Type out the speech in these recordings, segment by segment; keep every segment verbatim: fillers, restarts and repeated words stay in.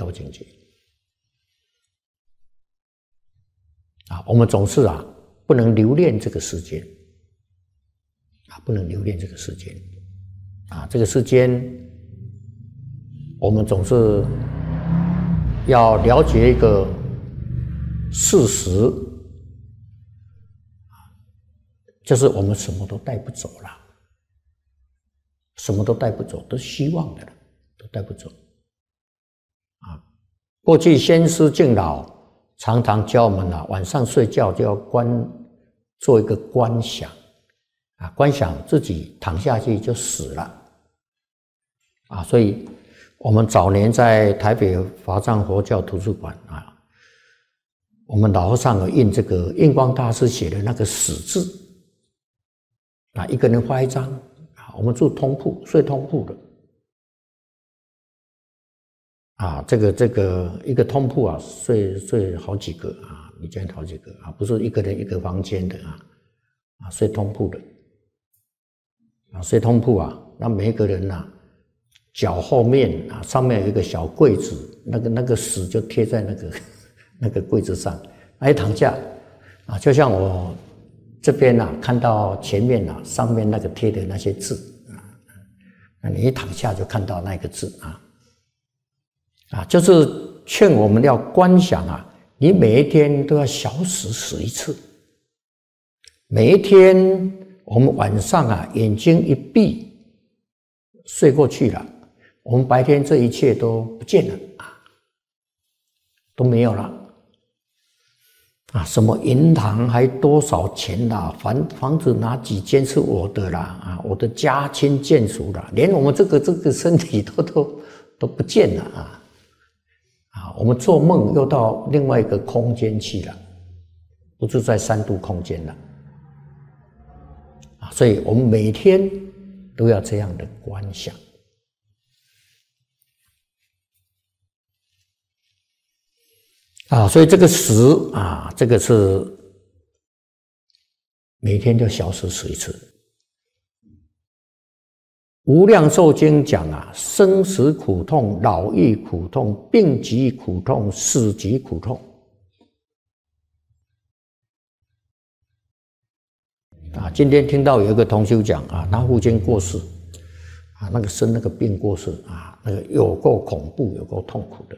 头境界。啊，我们总是啊不能留恋这个世间，啊不能留恋这个世间，啊这个世间，我们总是要了解一个事实，就是我们什么都带不走了，什么都带不走，都是虚妄的了，都带不走。啊，过去先师敬老常常教我们啊，晚上睡觉就要观，做一个观想，啊，观想自己躺下去就死了，啊，所以我们早年在台北华藏佛教图书馆啊，我们老和尚有印这个印光大师写的那个死字，啊，一个人画一张，啊，我们住通铺，睡通铺的。啊，这个这个一个通铺啊，睡睡好几个啊，一间好几个啊，不是一个人一个房间的啊，啊，睡通铺的，啊，睡通铺啊，那每一个人呐、啊，脚后面啊，上面有一个小柜子，那个那个屎就贴在那个那个柜子上，一躺下啊，就像我这边呐、啊，看到前面呐、啊，上面那个贴的那些字啊，那你一躺下就看到那个字啊。啊，就是劝我们要观想啊，你每一天都要小死死一次。每一天我们晚上啊，眼睛一闭，睡过去了，我们白天这一切都不见了啊，都没有了啊！什么银行还多少钱啦，房房子哪几间是我的啦啊，我的家亲眷属啦，连我们这个这个身体都都都不见了啊！啊，我们做梦又到另外一个空间去了，不是在三度空间了啊！所以我们每天都要这样的观想啊！所以这个死啊，这个是每天就小死死一次。无量寿经讲啊，生死苦痛、老易苦痛、病疾苦痛、死疾苦痛啊。今天听到有一个同修讲啊，他父亲过世啊，那个生那个病过世啊，那个有够恐怖，有够痛苦的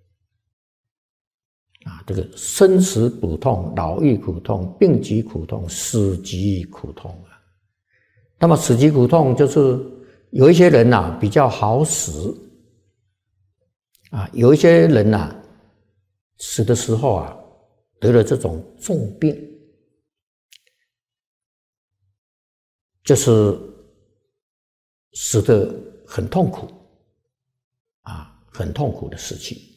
啊。这个生死苦痛、老易苦痛、病疾苦痛、死疾苦痛啊。那么死疾苦痛就是。有一些人呐、啊、比较好死啊，有一些人呐、啊、死的时候啊得了这种重病，就是死得很痛苦啊，很痛苦的事情。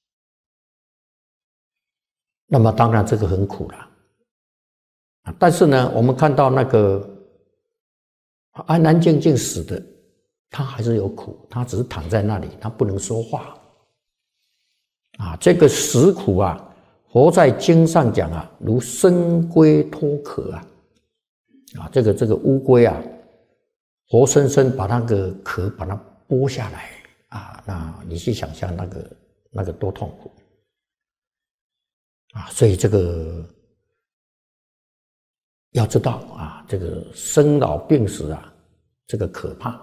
那么当然这个很苦了啊，但是呢，我们看到那个安安静静死的。他还是有苦，他只是躺在那里，他不能说话啊。这个死苦啊，佛在经上讲啊，如生龟脱壳啊，啊，这个这个乌龟啊，活生生把那个壳把它剥下来啊，那你去想象那个那个多痛苦啊！所以这个要知道啊，这个生老病死啊，这个可怕。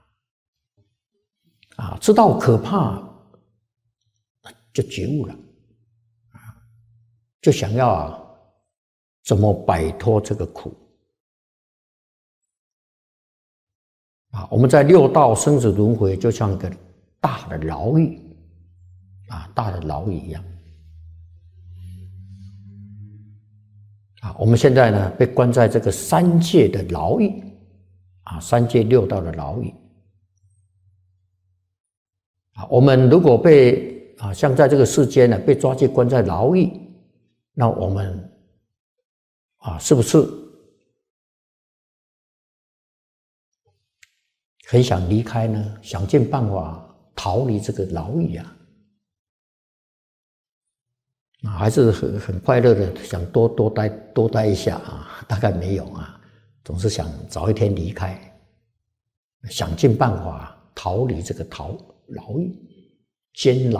啊，知道可怕，就觉悟了，啊，就想要啊，怎么摆脱这个苦啊？我们在六道生死轮回，就像一个大的牢狱啊，大的牢狱一样啊。我们现在呢，被关在这个三界的牢狱啊，三界六道的牢狱。啊，我们如果被啊，像在这个世间呢，被抓去关在牢狱，那我们啊，是不是很想离开呢？想尽办法逃离这个牢狱啊？啊，还是很很快乐的，想多多待多待一下啊？大概没有啊，总是想早一天离开，想尽办法逃离这个逃牢狱监牢。